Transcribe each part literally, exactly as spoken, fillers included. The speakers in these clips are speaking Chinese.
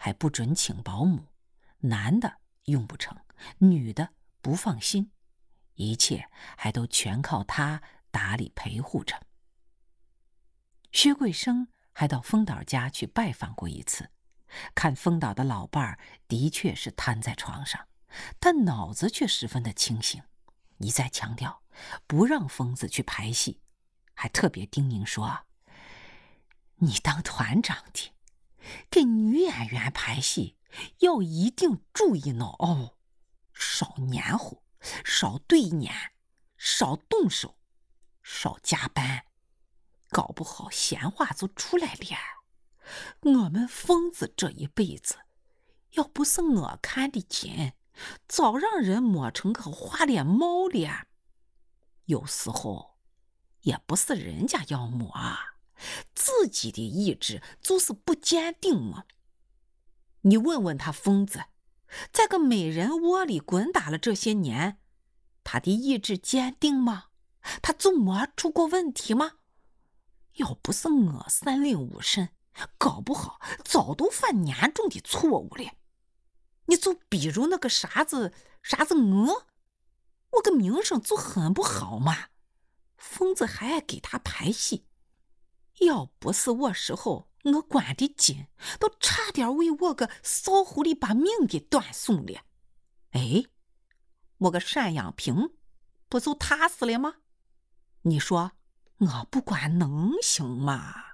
还不准请保姆，男的用不成，女的不放心，一切还都全靠他打理陪护着。薛桂生还到丰岛家去拜访过一次，看丰岛的老伴儿的确是瘫在床上，但脑子却十分的清醒，一再强调不让疯子去排戏，还特别叮咛说，你当团长的，给女演员排戏要一定注意呢哦，少黏糊，少对眼，少动手，少加班，搞不好闲话就出来了。我们疯子这一辈子，要不是我看得紧，早让人磨成个花脸猫了。有时候也不是人家要磨啊，自己的意志就是不坚定嘛。你问问他疯子，在个美人窝里滚打了这些年，他的意志坚定吗？他就磨出过问题吗？要不是我三令五申，搞不好早都犯严重的错误了。你就比如那个啥子啥子我，我个名声就很不好嘛，疯子还爱给他排戏。要不是我时候我管得紧，都差点为我个骚狐狸把命给断送了。哎，我个赡养平不就踏死了吗？你说我不管能行吗？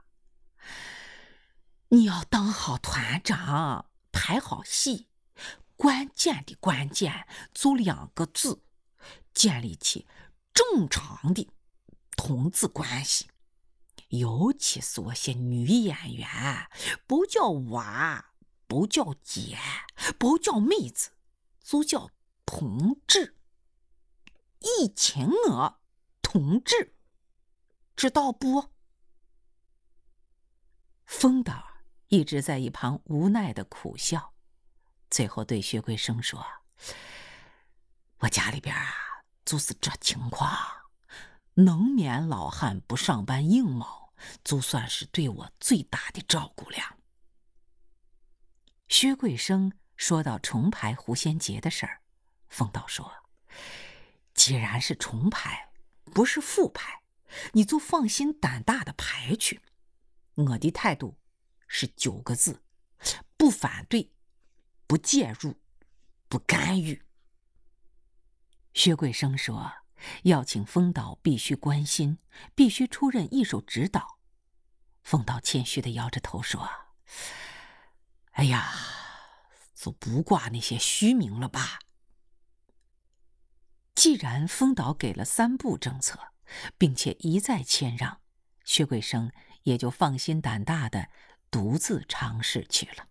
你要当好团长，排好戏，关键的关键就两个字，建立起正常的同志关系。尤其是我些女演员，不叫娃，不叫姐，不叫妹子，就叫同志。一请我同志，知道不？丰岛一直在一旁无奈的苦笑，最后对薛桂生说，我家里边啊就是这情况，能免老汉不上班应卯，就算是对我最大的照顾了。薛桂生说到重排狐仙节的事儿，丰岛说，既然是重排，不是复排，你就放心胆大的排去。我的态度是九个字，不反对，不介入，不干预。薛桂生说，要请丰岛必须关心，必须出任一手指导。丰岛谦虚地摇着头说，哎呀，就不挂那些虚名了吧。既然丰岛给了三不政策，并且一再谦让，薛桂生也就放心胆大地独自尝试去了。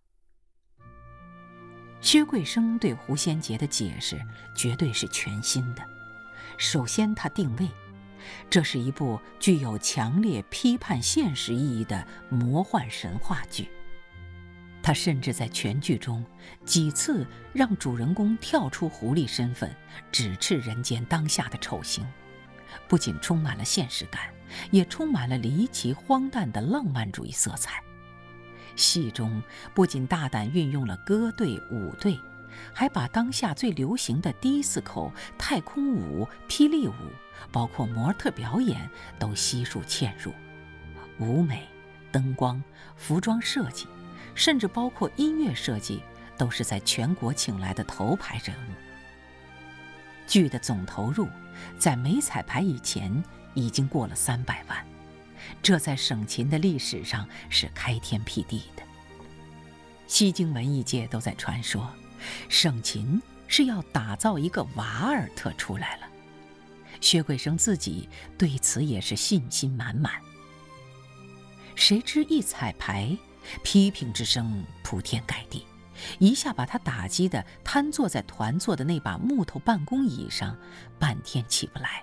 薛桂生对狐仙节的解释绝对是全新的。首先他定位，这是一部具有强烈批判现实意义的魔幻神话剧。他甚至在全剧中几次让主人公跳出狐狸身份，直斥人间当下的丑行，不仅充满了现实感，也充满了离奇荒诞的浪漫主义色彩。戏中不仅大胆运用了歌队、舞队，还把当下最流行的disco、太空舞、霹雳舞，包括模特表演都悉数嵌入。舞美、灯光、服装设计，甚至包括音乐设计，都是在全国请来的头牌人物。剧的总投入在没彩排以前已经过了三百万，这在省琴的历史上是开天辟地的。西京文艺界都在传说，省琴是要打造一个瓦尔特出来了。薛桂生自己对此也是信心满满。谁知一彩排，批评之声铺天盖地，一下把他打击得瘫坐在团座的那把木头办公椅上，半天起不来。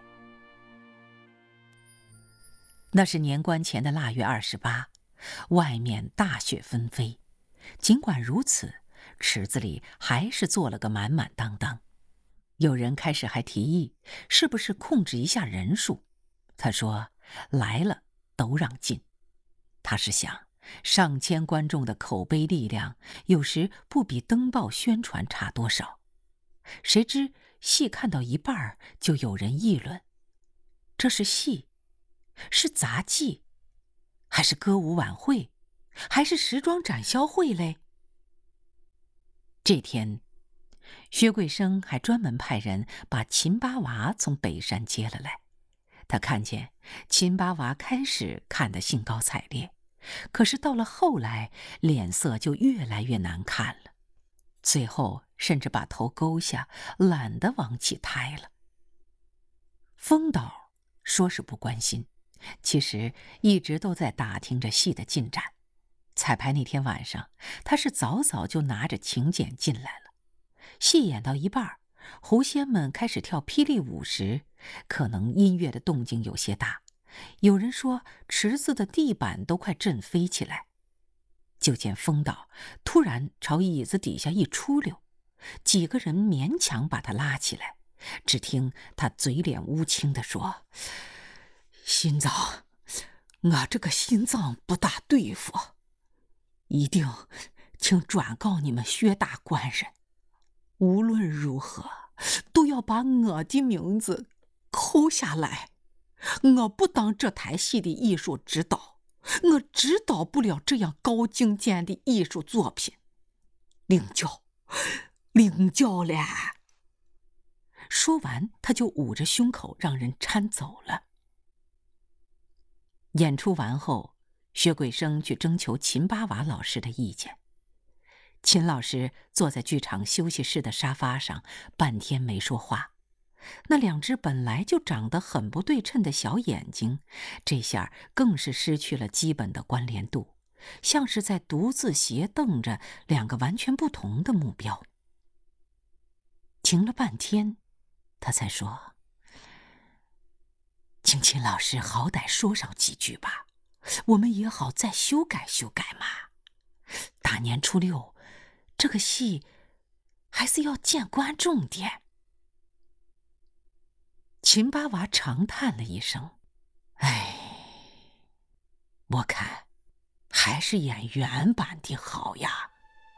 那是年关前的腊月二十八，外面大雪纷飞。尽管如此，池子里还是坐了个满满当当。有人开始还提议，是不是控制一下人数？他说，来了都让进。他是想， 上千观众的口碑力量有时不比登报宣传差多少。谁知戏看到一半就有人议论，这是戏，是杂技，还是歌舞晚会，还是时装展销会嘞？这天，薛桂生还专门派人把秦八娃从北山接了来。他看见秦八娃开始看得兴高采烈，可是到了后来，脸色就越来越难看了，最后甚至把头勾下，懒得往起抬了。风导说是不关心，其实一直都在打听着戏的进展。彩排那天晚上，他是早早就拿着请柬进来了。戏演到一半，狐仙们开始跳霹雳舞时，可能音乐的动静有些大，有人说池子的地板都快震飞起来。就见风导突然朝椅子底下一出溜，几个人勉强把他拉起来，只听他嘴脸乌青地说：“心脏，我这个心脏不大对付，一定请转告你们薛大官人，无论如何都要把我的名字扣下来。我不当这台戏的艺术指导，我指导不了这样高境界的艺术作品。领教，领教了。”说完，他就捂着胸口让人搀走了。演出完后，薛桂生去征求秦八娃老师的意见。秦老师坐在剧场休息室的沙发上，半天没说话。那两只本来就长得很不对称的小眼睛，这下更是失去了基本的关联度，像是在独自斜瞪着两个完全不同的目标。停了半天，他才说：“请秦老师好歹说上几句吧，我们也好再修改修改嘛。大年初六，这个戏还是要见观众的。”秦八娃长叹了一声：“哎，我看还是演原版的好呀。”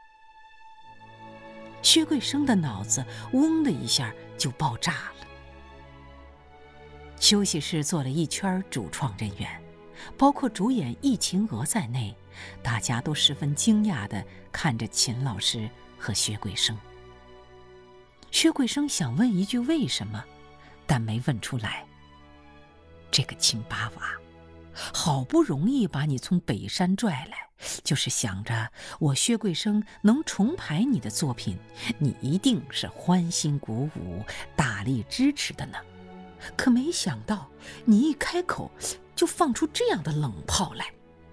薛桂生的脑子嗡的一下就爆炸了。休息室坐了一圈主创人员，包括主演易秦娥在内，大家都十分惊讶地看着秦老师和薛桂生。薛桂生想问一句为什么，但没问出来。这个秦八娃，好不容易把你从北山拽来，就是想着我薛桂生能重排你的作品，你一定是欢欣鼓舞，大力支持的呢。可没想到你一开口就放出这样的冷炮来。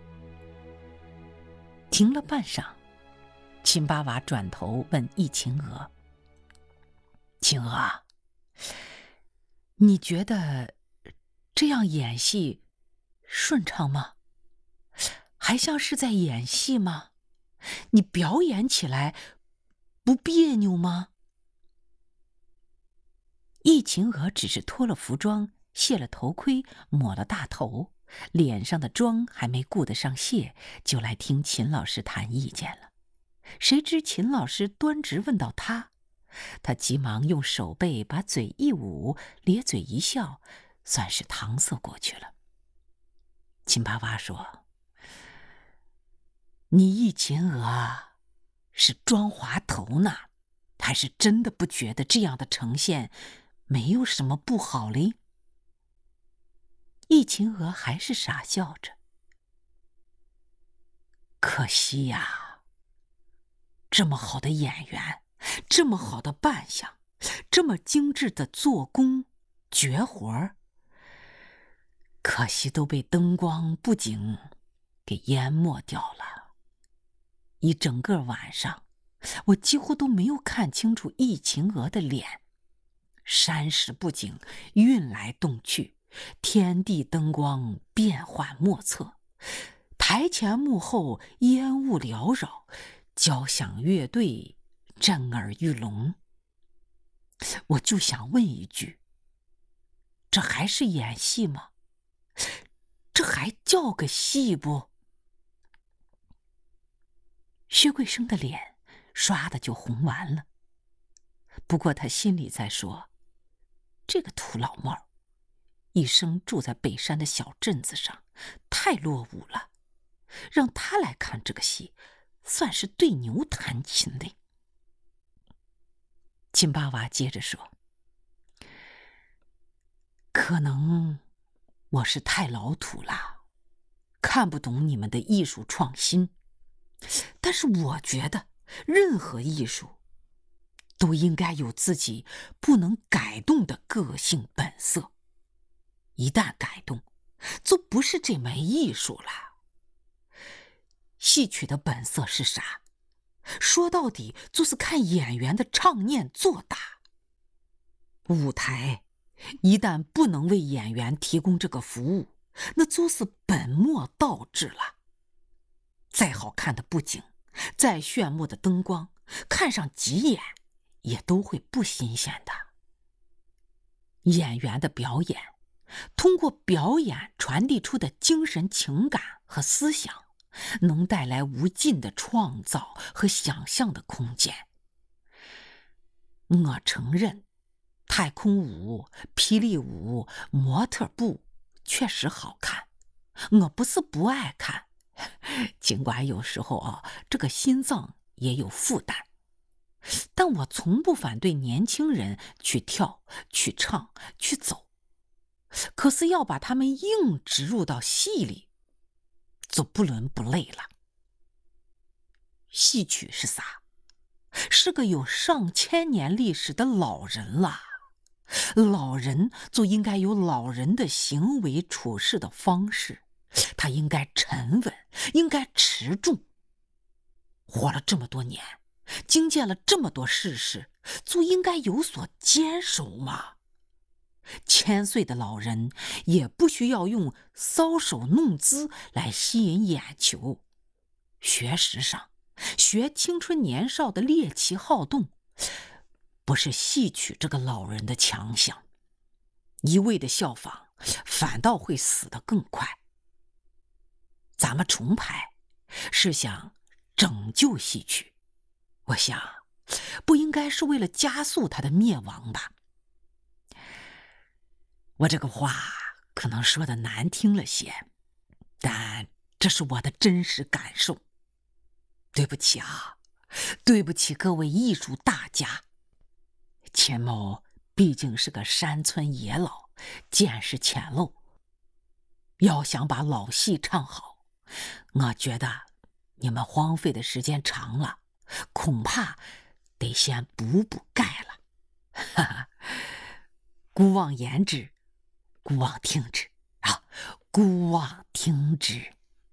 停了半晌，秦八娃转头问易秦娥：“秦娥，你觉得这样演戏顺畅吗？还像是在演戏吗？你表演起来不别扭吗？”易秦娥只是脱了服装，卸了头盔，抹了大头，脸上的妆还没顾得上卸，就来听秦老师谈意见了。谁知秦老师端直问到他，他急忙用手背把嘴一捂，咧嘴一笑，算是搪塞过去了。秦八娃说：“你易秦娥是装滑头呢，还是真的不觉得这样的呈现没有什么不好嘞？”易秦娥还是傻笑着：“可惜呀，这么好的演员，这么好的扮相，这么精致的做工绝活儿，可惜都被灯光布景给淹没掉了。一整个晚上，我几乎都没有看清楚易秦娥的脸。山石布景运来动去，天地灯光变幻莫测，台前幕后烟雾缭绕，交响乐队震耳欲聋。我就想问一句，这还是演戏吗？这还叫个戏不？” 薛桂生的脸唰的就红完了。不过他心里在说，这个土老帽一生住在北山的小镇子上，太落伍了，让他来看这个戏，算是对牛弹琴嘞。秦八娃接着说，可能我是太老土了，看不懂你们的艺术创新，但是我觉得任何艺术都应该有自己不能改动的个性本色，一旦改动，就不是这门艺术了。戏曲的本色是啥？说到底就是看演员的唱念做打。舞台一旦不能为演员提供这个服务，那就是本末倒置了。再好看的布景，再炫目的灯光，看上几眼也都会不新鲜的。演员的表演，通过表演传递出的精神情感和思想，能带来无尽的创造和想象的空间。我承认，太空舞、霹雳舞、模特步确实好看，我不是不爱看，尽管有时候啊，这个心脏也有负担。但我从不反对年轻人去跳、去唱、去走，可是要把他们硬植入到戏里，就不伦不类了。戏曲是啥？是个有上千年历史的老人了，老人就应该有老人的行为处事的方式，他应该沉稳，应该持重。活了这么多年，经见了这么多世事，就应该有所坚守嘛。千岁的老人也不需要用搔首弄姿来吸引眼球，学识上学青春年少的猎奇好动，不是戏曲这个老人的强项。一味的效仿，反倒会死得更快。咱们重排是想拯救戏曲，我想不应该是为了加速它的灭亡吧。我这个话可能说的难听了些，但这是我的真实感受。对不起啊，对不起各位艺术大家。钱某毕竟是个山村野老，见识浅陋，要想把老戏唱好，我觉得你们荒废的时间长了，恐怕得先补补钙了。哈哈，姑望言之，姑望听之啊，姑望听之。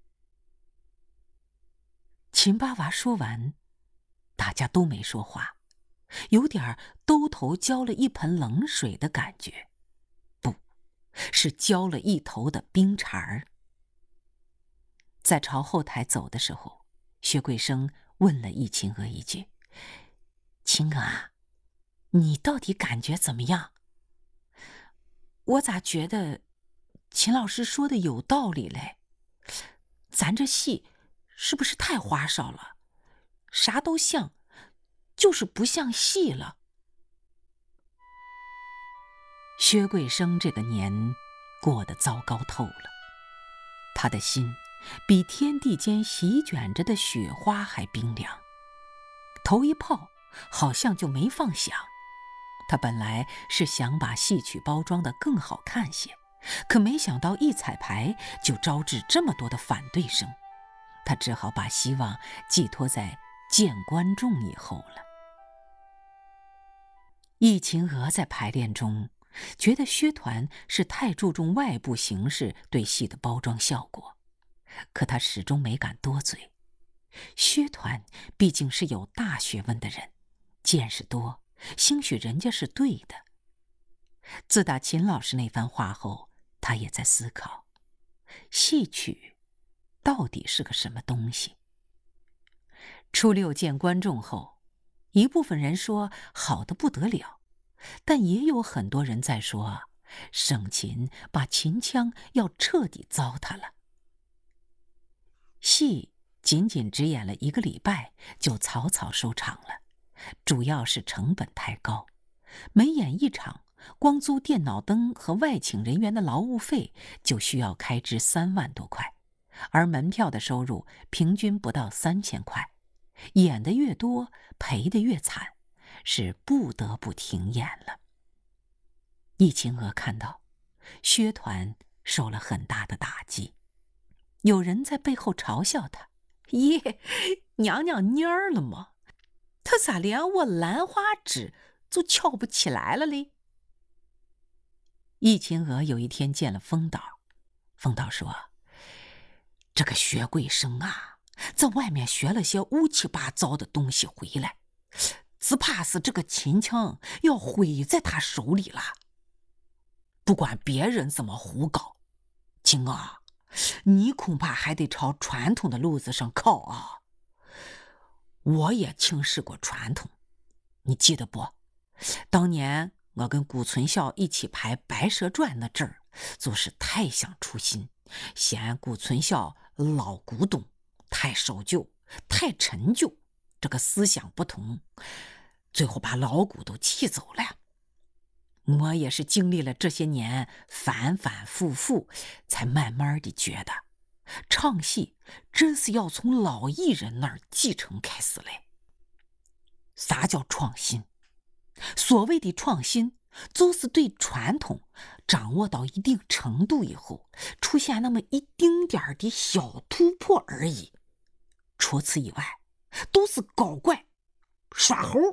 秦八娃说完，大家都没说话，有点兜头浇了一盆冷水的感觉，不是浇了一头的冰碴儿。在朝后台走的时候，薛桂生问了易秦娥一句：“秦娥啊，你到底感觉怎么样？”我咋觉得秦老师说的有道理嘞？咱这戏是不是太花哨了？啥都像，就是不像戏了。薛桂生这个年过得糟糕透了，他的心比天地间席卷着的雪花还冰凉。头一炮好像就没放响。他本来是想把戏曲包装得更好看些，可没想到一彩排就招致这么多的反对声，他只好把希望寄托在见观众以后了。易秦娥在排练中觉得薛团是太注重外部形式对戏的包装效果，可他始终没敢多嘴。薛团毕竟是有大学问的人，见识多，兴许人家是对的。自打秦老师那番话后，他也在思考，戏曲到底是个什么东西。初六见观众后，一部分人说好得不得了，但也有很多人在说省琴把秦腔要彻底糟蹋了。戏仅仅只演了一个礼拜就草草收场了，主要是成本太高，每演一场，光租电脑灯和外请人员的劳务费就需要开支三万多块，而门票的收入平均不到三千块，演得越多，赔得越惨，是不得不停演了。易秦娥看到薛团受了很大的打击，有人在背后嘲笑他：“耶，娘娘蔫儿了吗？他咋连我兰花指都翘不起来了嘞？”易秦娥有一天见了风导，风导说：“这个薛贵生啊，在外面学了些乌七八糟的东西回来，只怕是这个秦腔要毁在他手里了。不管别人怎么胡搞，秦啊，你恐怕还得朝传统的路子上靠啊。我也轻视过传统，你记得不？当年我跟顾存孝一起排《白蛇传》那阵儿，就是太想出新，嫌顾存孝老古董，太守旧，太陈旧，这个思想不同，最后把老古都气走了。我也是经历了这些年反反复复，才慢慢的觉得唱戏真是要从老艺人那儿继承开始嘞。啥叫创新？所谓的创新，就是对传统掌握到一定程度以后，出现那么一丁点儿的小突破而已。除此以外，都是搞怪、耍猴。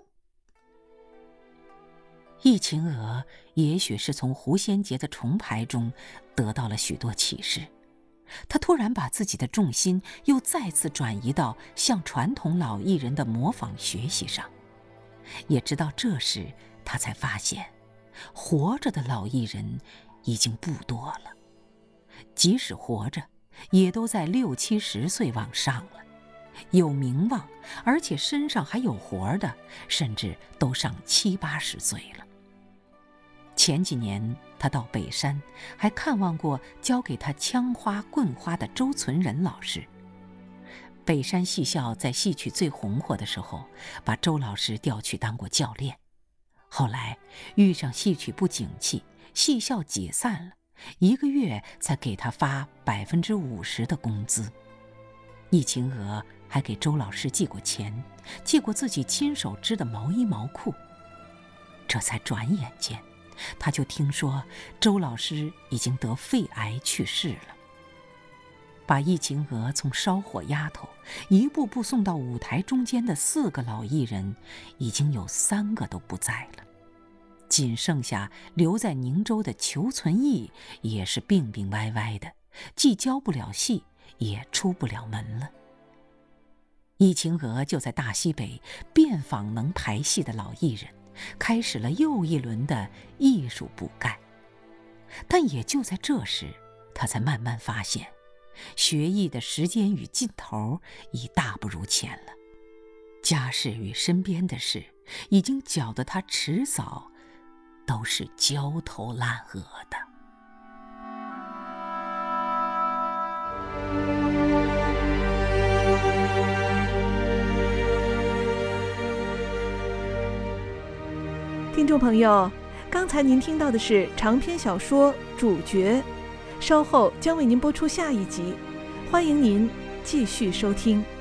易秦娥也许是从胡先杰的重排中得到了许多启示，他突然把自己的重心又再次转移到向传统老艺人的模仿学习上。也直到这时，他才发现活着的老艺人已经不多了，即使活着也都在六七十岁往上了，有名望而且身上还有活的，甚至都上七八十岁了。前几年他到北山还看望过教给他枪花棍花的周存仁老师。北山戏校在戏曲最红火的时候，把周老师调去当过教练，后来遇上戏曲不景气，戏校解散了，一个月才给他发百分之五十的工资。易秦娥还给周老师寄过钱，寄过自己亲手织的毛衣毛裤。这才转眼间，他就听说周老师已经得肺癌去世了。把易秦娥从烧火丫头一步步送到舞台中间的四个老艺人，已经有三个都不在了，仅剩下留在宁州的裘存义也是病病歪歪的，既教不了戏，也出不了门了。易秦娥就在大西北遍访能排戏的老艺人，开始了又一轮的艺术补钙。但也就在这时，他才慢慢发现学艺的时间与劲头已大不如前了，家事与身边的事已经搅得他迟早都是焦头烂额的。 听众朋友，刚才您听到的是长篇小说《主角》，稍后将为您播出下一集，欢迎您继续收听。